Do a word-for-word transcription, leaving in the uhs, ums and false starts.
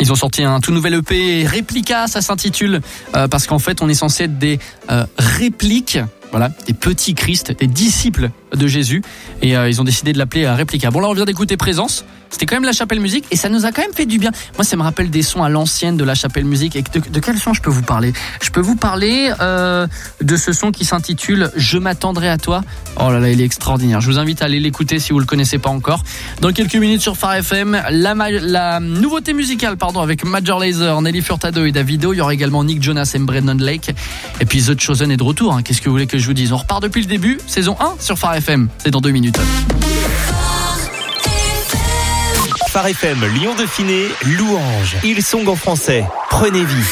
Ils ont sorti un tout nouvel E P, Réplica, ça s'intitule, euh, parce qu'en fait, on est censé être des euh, répliques. Voilà, des petits Christ, des disciples de Jésus. Et euh, ils ont décidé de l'appeler euh, Réplica. Bon, là, on vient d'écouter Présence. C'était quand même La Chapelle Musique et ça nous a quand même fait du bien. Moi, ça me rappelle des sons à l'ancienne de La Chapelle Musique. Et de, de quel son je peux vous parler ? Je peux vous parler euh, de ce son qui s'intitule « Je m'attendrai à toi ». Oh là là, il est extraordinaire. Je vous invite à aller l'écouter si vous le connaissez pas encore. Dans quelques minutes sur Phare F M, la, la nouveauté musicale, pardon, avec Major Lazer, Nelly Furtado et Davido. Il y aura également Nick Jonas et Brandon Lake. Et puis The Chosen est de retour. Hein. Qu'est-ce que vous voulez que je vous dise ? On repart depuis le début, saison un sur Phare F M. C'est dans deux minutes. Phare F M, Lyon Dauphiné, Louange, Ilsong en français. Prenez vie.